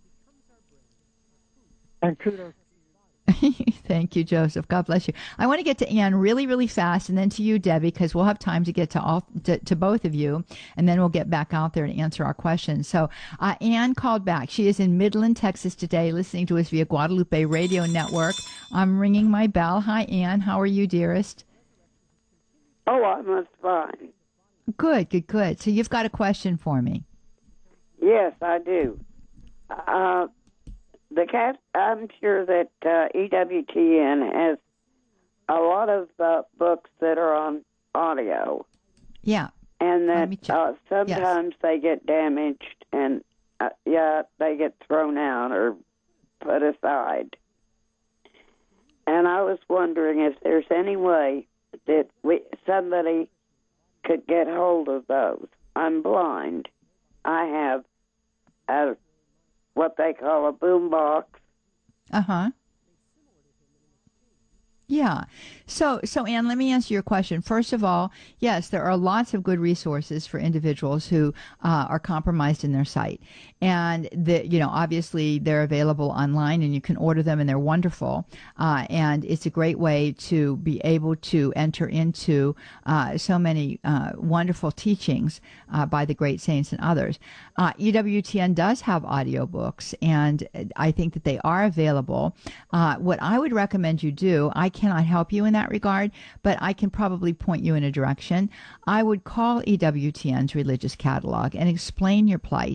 And kudos. Thank you, Joseph. God bless you. I want to get to Ann really, really fast, and then to you, Debbie, because we'll have time to get to all to, to both of you, and then we'll get back out there to answer our questions. So uh, Ann called back. She is in Midland, Texas today, listening to us via Guadalupe Radio Network. I'm ringing my bell. Hi, Ann. How are you, dearest? Oh, I'm fine. Good, good, good. So you've got a question for me. Yes, I do. Uh, the cat. I'm sure that uh, E W T N has a lot of uh, books that are on audio. Yeah. And that uh, sometimes yes. they get damaged, and uh, yeah, they get thrown out or put aside. And I was wondering if there's any way that we somebody could get hold of those. I'm blind. I have a, what they call a boom box. Uh-huh. Yeah. So, so Ann, let me answer your question. First of all, yes, there are lots of good resources for individuals who uh, are compromised in their sight. And, the, you know, obviously they're available online and you can order them and they're wonderful. Uh, and it's a great way to be able to enter into uh, so many uh, wonderful teachings uh, by the great saints and others. Uh, E W T N does have audiobooks, and I think that they are available. Uh, what I would recommend you do, I cannot help you in that regard, but I can probably point you in a direction. I would call E W T N's religious catalog and explain your plight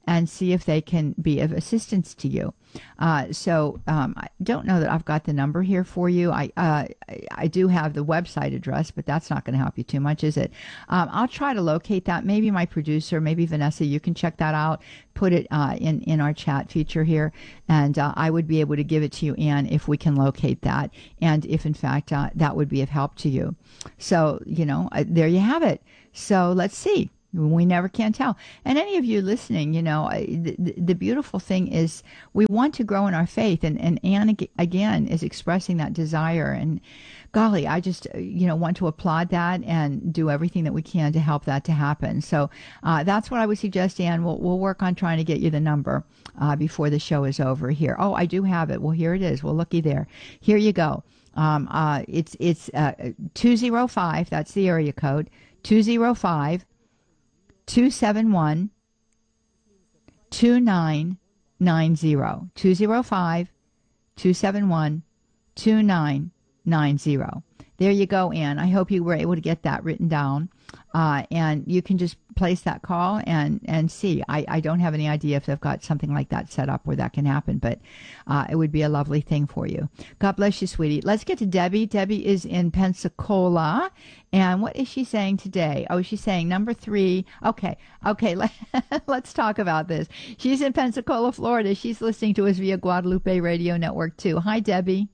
and see if they can be of assistance to you. Uh, so um, I don't know that I've got the number here for you. I uh, I do have the website address, but that's not going to help you too much, is it? Um, I'll try to locate that. Maybe my producer, maybe Vanessa, you can check that out, put it uh, in, in our chat feature here, and uh, I would be able to give it to you, Ann, if we can locate that, and if, in fact, uh, that would be of help to you. So, you know, uh, there you have it. So let's see. We never can tell. And any of you listening, you know, the, the beautiful thing is we want to grow in our faith. And, and Ann, again, is expressing that desire. And golly, I just, you know, want to applaud that and do everything that we can to help that to happen. So uh, that's what I would suggest, Ann. We'll, we'll work on trying to get you the number uh, before the show is over here. Oh, I do have it. Well, here it is. Well, looky there. Here you go. Um, uh, it's it's uh, two oh five. That's the area code. two oh five. two seven one, two nine nine zero. two oh five, two seven one, two nine nine zero. There you go, Ann. I hope you were able to get that written down. Uh, and you can just place that call and, and see. I, I don't have any idea if they've got something like that set up where that can happen, but uh, it would be a lovely thing for you. God bless you, sweetie. Let's get to Debbie. Debbie is in Pensacola. And what is she saying today? Oh, she's saying number three. Okay. Okay. Let, let's talk about this. She's in Pensacola, Florida. She's listening to us via Guadalupe Radio Network too. Hi, Debbie.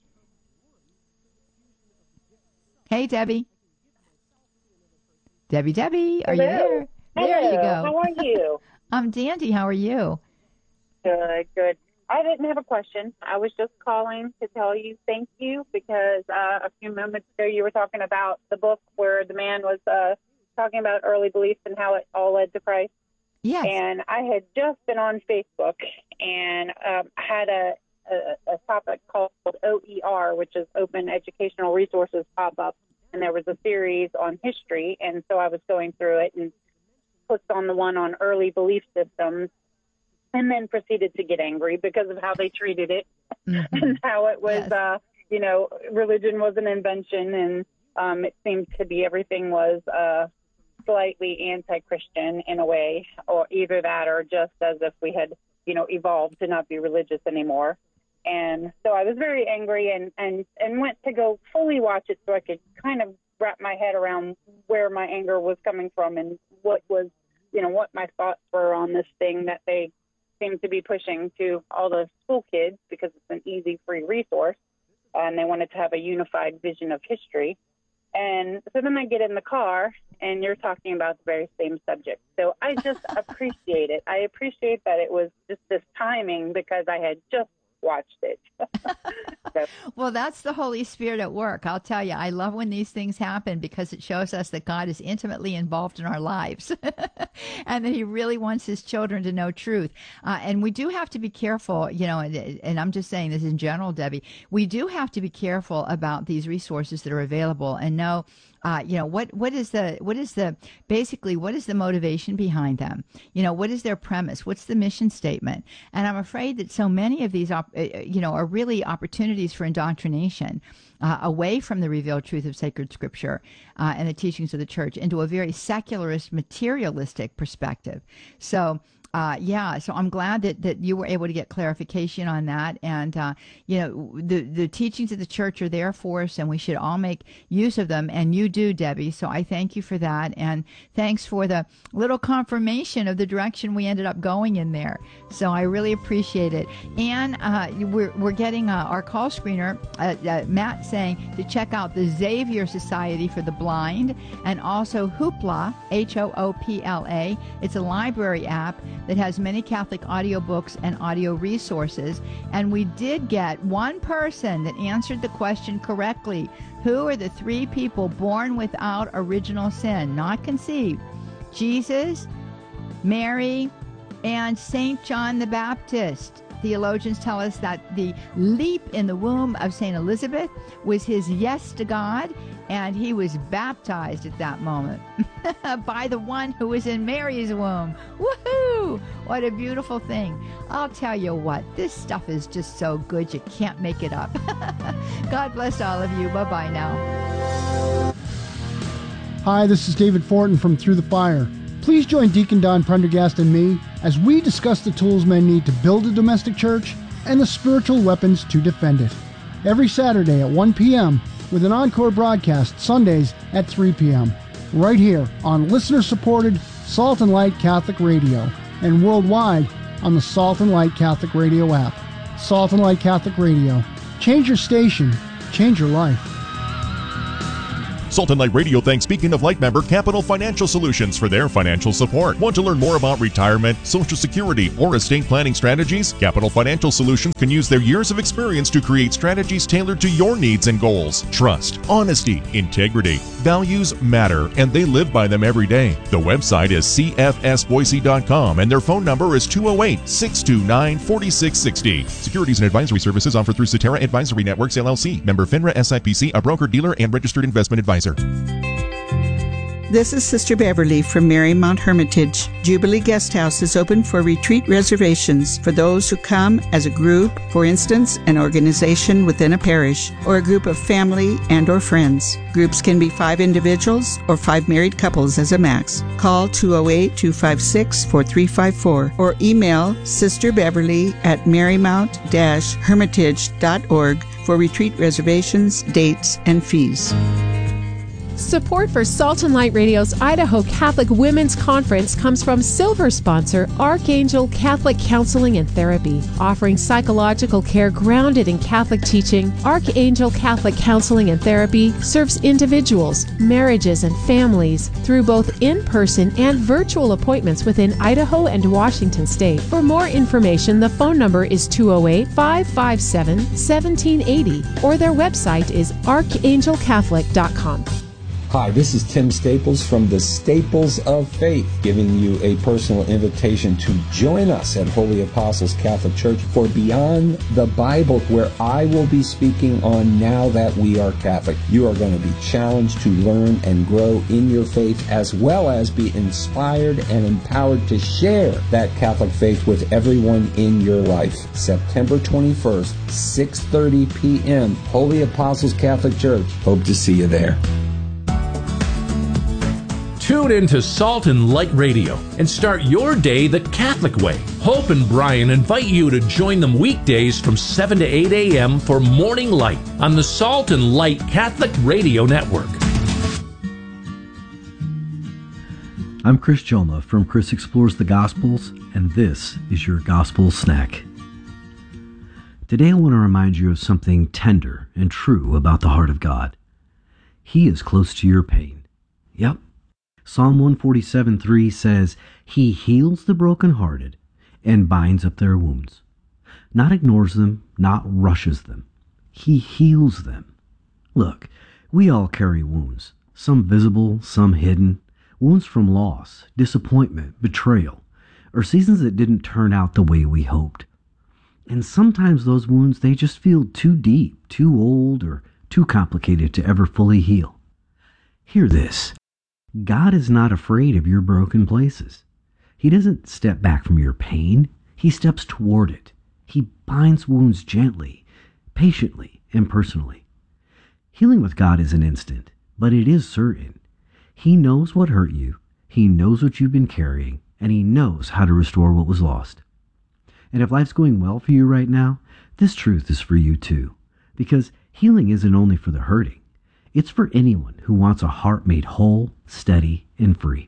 Hey, Debbie. Debbie, Debbie, are Hello. you there? Hello. There you go. How are you? I'm dandy. How are you? Good, good. I didn't have a question. I was just calling to tell you thank you because uh, a few moments ago you were talking about the book where the man was uh, talking about early beliefs and how it all led to Christ. Yes. And I had just been on Facebook and um, had a, a, a topic called O E R, which is Open Educational Resources, pop up. And there was a series on history, and so I was going through it and clicked on the one on early belief systems and then proceeded to get angry because of how they treated it mm-hmm. and how it was, yes. uh, you know, religion was an invention, and um, it seemed to be everything was uh, slightly anti-Christian in a way, or either that or just as if we had, you know, evolved to not be religious anymore. And so I was very angry and, and, and went to go fully watch it so I could kind of wrap my head around where my anger was coming from and what was, you know, what my thoughts were on this thing that they seem to be pushing to all the school kids because it's an easy, free resource. And they wanted to have a unified vision of history. And so then I get in the car and you're talking about the very same subject. So I just appreciate it. I appreciate that it was just this timing because I had just watched it. So. Well, that's the Holy Spirit at work. I'll tell you, I love when these things happen because it shows us that God is intimately involved in our lives and that he really wants his children to know truth. Uh, and we do have to be careful, you know, and, and I'm just saying this in general, Debbie, we do have to be careful about these resources that are available and know Uh, you know, what, what is the, what is the, basically, what is the motivation behind them? You know, what is their premise? What's the mission statement? And I'm afraid that so many of these, op- you know, are really opportunities for indoctrination uh, away from the revealed truth of sacred scripture uh, and the teachings of the church into a very secularist, materialistic perspective. So, Uh, yeah, so I'm glad that, that you were able to get clarification on that. And, uh, you know, the, the teachings of the church are there for us, and we should all make use of them. And you do, Debbie. So I thank you for that. And thanks for the little confirmation of the direction we ended up going in there. So I really appreciate it. And uh, we're, we're getting uh, our call screener, uh, uh, Matt, saying to check out the Xavier Society for the Blind and also Hoopla, H O O P L A. It's a library app that has many Catholic audiobooks and audio resources. And we did get one person that answered the question correctly. Who are the three people born without original sin, not conceived? Jesus, Mary, and Saint John the Baptist. Theologians tell us that the leap in the womb of Saint Elizabeth was his yes to God, and he was baptized at that moment by the one who was in Mary's womb. Woohoo! What a beautiful thing. I'll tell you what, this stuff is just so good you can't make it up. God bless all of you. Bye-bye now. Hi, this is David Fortin from Through the Fire. Please join Deacon Don Prendergast and me as we discuss the tools men need to build a domestic church and the spiritual weapons to defend it. Every Saturday at one p.m. with an encore broadcast Sundays at three p.m. right here on listener-supported Salt and Light Catholic Radio and worldwide on the Salt and Light Catholic Radio app. Salt and Light Catholic Radio. Change your station. Change your life. Salt and Light Radio thanks Beacon of Light member Capital Financial Solutions for their financial support. Want to learn more about retirement, Social Security, or estate planning strategies? Capital Financial Solutions can use their years of experience to create strategies tailored to your needs and goals. Trust, honesty, integrity, values matter, and they live by them every day. The website is c f s boise dot com, and their phone number is two oh eight, six two nine, four six six zero. Securities and advisory services offered through Cetera Advisory Networks, L L C. Member FINRA S I P C, a broker-dealer and registered investment advisor. This is Sister Beverly from Marymount Hermitage. Jubilee Guest House is open for retreat reservations for those who come as a group, for instance, an organization within a parish, or a group of family and or friends. Groups can be five individuals or five married couples as a max. Call two oh eight, two five six, four three five four or email Sister Beverly at marymount dash hermitage dot org for retreat reservations, dates, and fees. Support for Salt and Light Radio's Idaho Catholic Women's Conference comes from silver sponsor Archangel Catholic Counseling and Therapy. Offering psychological care grounded in Catholic teaching, Archangel Catholic Counseling and Therapy serves individuals, marriages, and families through both in-person and virtual appointments within Idaho and Washington State. For more information, the phone number is two oh eight, five five seven, one seven eight zero or their website is archangel catholic dot com. Hi, this is Tim Staples from the Staples of Faith, giving you a personal invitation to join us at Holy Apostles Catholic Church for Beyond the Bible, where I will be speaking on Now That We Are Catholic. You are going to be challenged to learn and grow in your faith, as well as be inspired and empowered to share that Catholic faith with everyone in your life. September twenty-first, six thirty p.m., Holy Apostles Catholic Church. Hope to see you there. Tune in to Salt and Light Radio and start your day the Catholic way. Hope and Brian invite you to join them weekdays from seven to eight a.m. for Morning Light on the Salt and Light Catholic Radio Network. I'm Chris Joma from Chris Explores the Gospels, and this is your Gospel Snack. Today I want to remind you of something tender and true about the heart of God. He is close to your pain. Yep. Psalm one forty-seven three says, He heals the brokenhearted and binds up their wounds. Not ignores them, not rushes them. He heals them. Look, we all carry wounds, some visible, some hidden, wounds from loss, disappointment, betrayal, or seasons that didn't turn out the way we hoped. And sometimes those wounds, they just feel too deep, too old, or too complicated to ever fully heal. Hear this. God is not afraid of your broken places. He doesn't step back from your pain. He steps toward it. He binds wounds gently, patiently, and personally. Healing with God isn't instant, but it is certain. He knows what hurt you. He knows what you've been carrying, and He knows how to restore what was lost. And if life's going well for you right now, this truth is for you too, because healing isn't only for the hurting. It's for anyone who wants a heart made whole, steady, and free.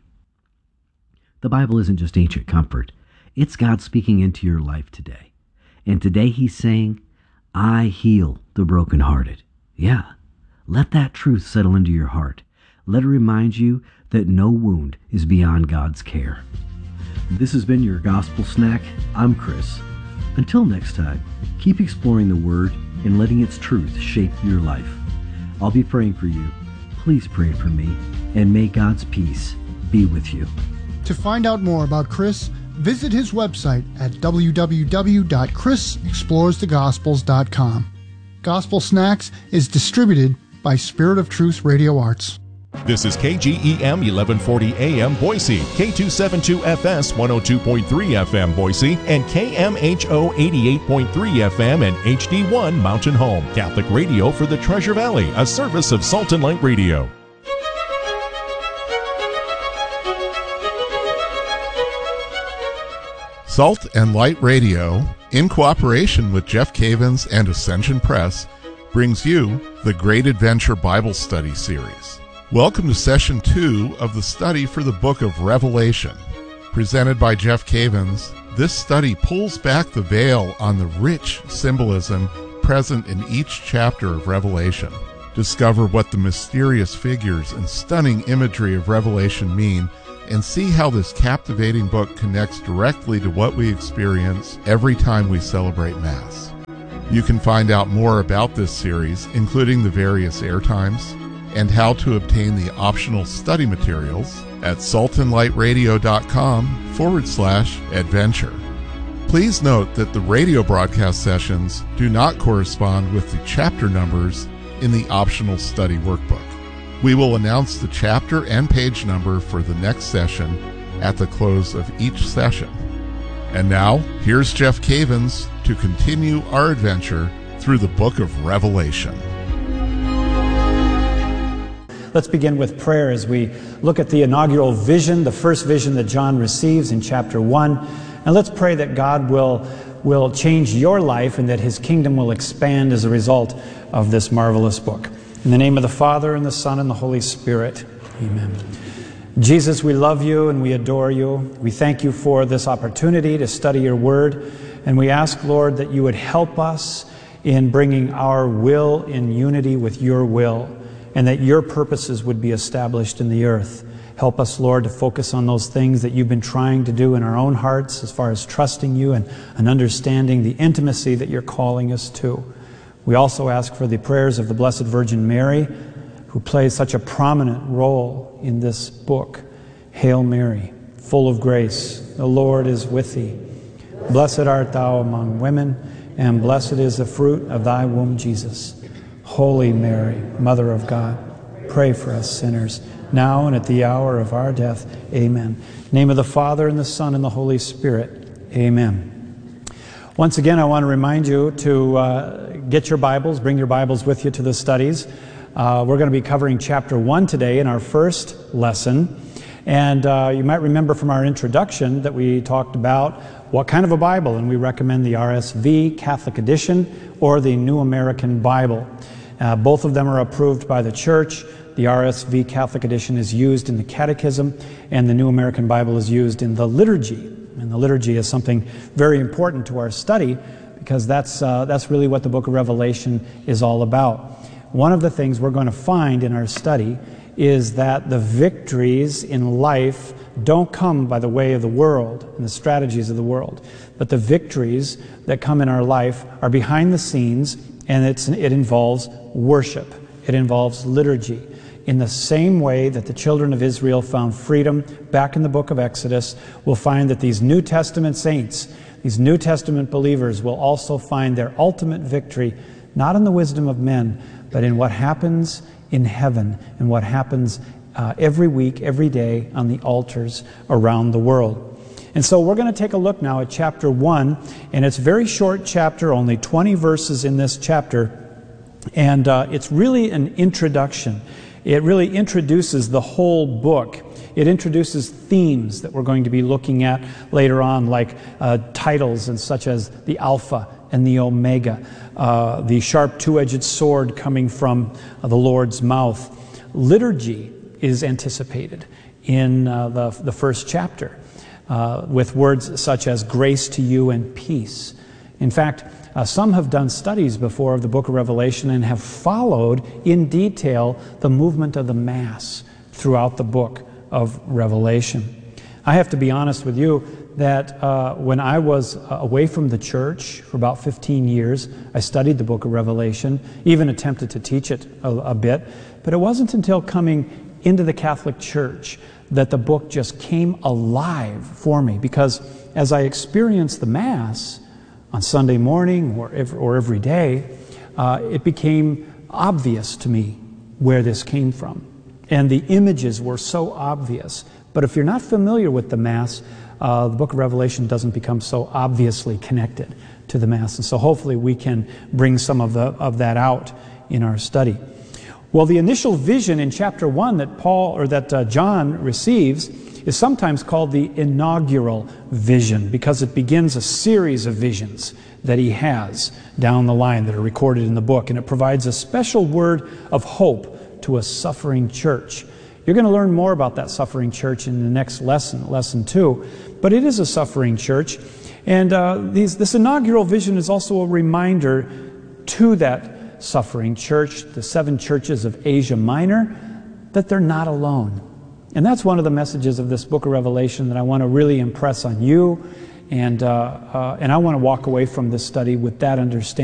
The Bible isn't just ancient comfort. It's God speaking into your life today. And today He's saying, I heal the brokenhearted. Yeah, let that truth settle into your heart. Let it remind you that no wound is beyond God's care. This has been your Gospel Snack. I'm Chris. Until next time, keep exploring the Word and letting its truth shape your life. I'll be praying for you. Please pray for me, and may God's peace be with you. To find out more about Chris, visit his website at w w w dot chris explores the gospels dot com. Gospel Snacks is distributed by Spirit of Truth Radio Arts. This is K G E M eleven forty A M Boise, K two seventy-two F S one oh two point three F M Boise, and K M H O eighty-eight point three F M and H D one Mountain Home. Catholic radio for the Treasure Valley, a service of Salt and Light Radio. Salt and Light Radio, in cooperation with Jeff Cavins and Ascension Press, brings you the Great Adventure Bible Study Series. Welcome to Session two of the study for the book of Revelation. Presented by Jeff Cavins, this study pulls back the veil on the rich symbolism present in each chapter of Revelation. Discover what the mysterious figures and stunning imagery of Revelation mean, and see how this captivating book connects directly to what we experience every time we celebrate Mass. You can find out more about this series, including the various airtimes, and how to obtain the optional study materials at saltandlightradio.com forward slash adventure. Please note that the radio broadcast sessions do not correspond with the chapter numbers in the optional study workbook. We will announce the chapter and page number for the next session at the close of each session. And now, here's Jeff Cavins to continue our adventure through the book of Revelation. Let's begin with prayer as we look at the inaugural vision, the first vision that John receives in chapter one. And let's pray that God will, will change your life and that His kingdom will expand as a result of this marvelous book. In the name of the Father, and the Son, and the Holy Spirit. Amen. Jesus, we love you and we adore you. We thank you for this opportunity to study your word. And we ask, Lord, that you would help us in bringing our will in unity with your will, and that your purposes would be established in the earth. Help us, Lord, to focus on those things that you've been trying to do in our own hearts as far as trusting you and, and understanding the intimacy that you're calling us to. We also ask for the prayers of the Blessed Virgin Mary, who plays such a prominent role in this book. Hail Mary, full of grace, the Lord is with thee. Blessed art thou among women, and blessed is the fruit of thy womb, Jesus. Holy Mary, Mother of God, pray for us sinners, now and at the hour of our death. Amen. In the name of the Father, and the Son, and the Holy Spirit. Amen. Once again, I want to remind you to uh, get your Bibles, bring your Bibles with you to the studies. Uh, we're going to be covering chapter one today in our first lesson. And uh, you might remember from our introduction that we talked about what kind of a Bible, and we recommend the R S V Catholic Edition or the New American Bible. Uh, both of them are approved by the Church. The R S V Catholic Edition is used in the Catechism, and the New American Bible is used in the liturgy. And the liturgy is something very important to our study because that's, uh, that's really what the book of Revelation is all about. One of the things we're going to find in our study is that the victories in life don't come by the way of the world and the strategies of the world, but the victories that come in our life are behind the scenes, and it's, it involves worship. It involves liturgy. In the same way that the children of Israel found freedom back in the book of Exodus, we'll find that these New Testament saints, these New Testament believers, will also find their ultimate victory, not in the wisdom of men, but in what happens in heaven and what happens uh, every week, every day on the altars around the world. And so we're going to take a look now at chapter one, and it's a very short chapter, only twenty verses in this chapter, and uh, it's really an introduction. It really introduces the whole book. It introduces themes that we're going to be looking at later on, like uh, titles and such as the Alpha and the Omega, uh, the sharp two-edged sword coming from uh, the Lord's mouth. Liturgy is anticipated in uh, the, the first chapter uh, with words such as grace to you and peace. In fact, Uh, some have done studies before of the book of Revelation and have followed in detail the movement of the Mass throughout the book of Revelation. I have to be honest with you that uh, when I was uh, away from the church for about fifteen years, I studied the book of Revelation, even attempted to teach it a, a bit, but it wasn't until coming into the Catholic Church that the book just came alive for me, because as I experienced the Mass on Sunday morning or every, or every day, uh, it became obvious to me where this came from. And the images were so obvious. But if you're not familiar with the Mass, uh, the book of Revelation doesn't become so obviously connected to the Mass. And so hopefully we can bring some of, the, of that out in our study. Well, the initial vision in chapter one that Paul or that uh, John receives is sometimes called the inaugural vision because it begins a series of visions that he has down the line that are recorded in the book, and it provides a special word of hope to a suffering church. You're going to learn more about that suffering church in the next lesson, lesson two, but it is a suffering church, and uh, these, this inaugural vision is also a reminder to that suffering church, the seven churches of Asia Minor, that they're not alone. And that's one of the messages of this book of Revelation that I want to really impress on you, and, uh, uh, and I want to walk away from this study with that understanding.